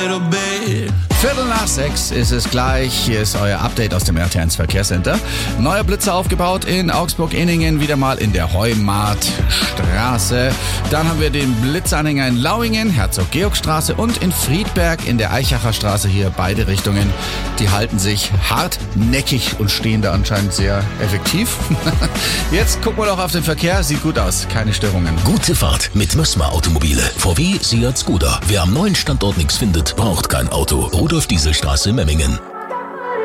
5:45 ist es gleich. Hier ist euer Update aus dem RT1 Verkehrscenter. Neuer Blitzer aufgebaut in Augsburg-Inningen, wieder mal in der Heumartstraße. Dann haben wir den Blitzanhänger in Lauingen, Herzog-Georg-Straße und in Friedberg in der Eichacher Straße, hier beide Richtungen. Die halten sich hartnäckig und stehen da anscheinend sehr effektiv. Jetzt gucken wir doch auf den Verkehr. Sieht gut aus, keine Störungen. Gute Fahrt mit Mössmer Automobile. VW, Seat, Skoda. Wer am neuen Standort nichts findet, braucht kein Auto. Rudolf-Diesel-Straße, Memmingen.